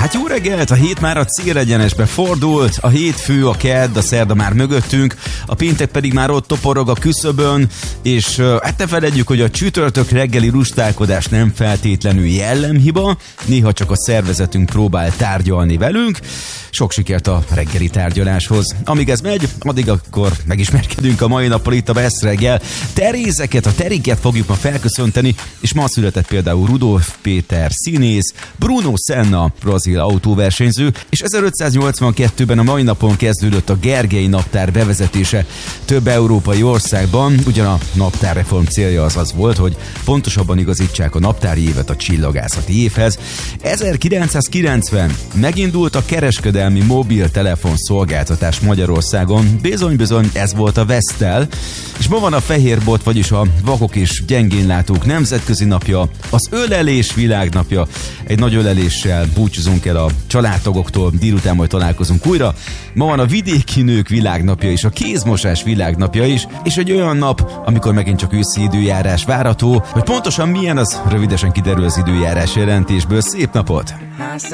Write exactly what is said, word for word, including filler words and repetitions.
Hát jó reggelt, a hét már a célegyenesbe fordult, a hétfő, a kedd, a szerda már mögöttünk, a péntek pedig már ott toporog a küszöbön, és hát ne feledjük, hogy a csütörtök reggeli rustálkodás nem feltétlenül jellemhiba, néha csak a szervezetünk próbál tárgyalni velünk. Sok sikert a reggeli tárgyaláshoz. Amíg ez megy, addig akkor megismerkedünk a mai nappal itt a Best Reggel. Terézeket, a Teriket fogjuk ma felköszönteni, és ma született például Rudolf Péter színész, Bruno Senna brazil autóversenyző, és ezerötszáznyolcvankettőben a mai napon kezdődött a Gergely naptár bevezetése több európai országban. Ugyan a naptárreform célja az az volt, hogy pontosabban igazítsák a naptári évet a csillagászati évhez. ezerkilencszázkilencven megindult a kereskedelmi mobiltelefon szolgáltatás Magyarországon. Bizony-bizony ez volt a Vestel, és ma van a fehérbot, vagyis a vakok és gyengénlátók nemzetközi napja, az ölelés világnapja. Egy nagy öleléssel búcsúzunk el a családtagoktól, délután majd találkozunk újra. Ma van a vidéki nők világnapja és a kézmosás világnapja is, és egy olyan nap, amikor megint csak őszi időjárás várható. Hogy pontosan milyen, az rövidesen kiderül az időjárás jelentésből. Szép napot!